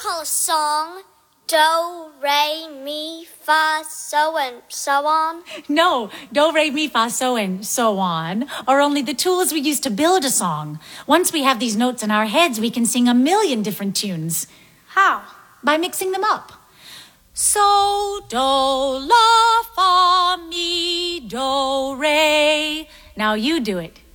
call a song do, re, mi, fa, so, and so on? No, do, re, mi, fa, so, and so on are only the tools we use to build a song. Once we have these notes in our heads, we can sing a million different tunes. How? By mixing them up. So, do, la, fa, mi, do, re. Now you do it.